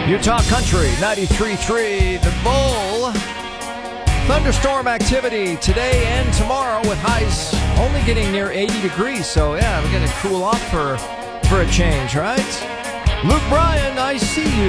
Utah Country 93.3 The Bull. Thunderstorm activity today and tomorrow with highs only getting near 80 degrees. So, yeah, we're going to cool off for a change, right? Luke Bryan, I see you.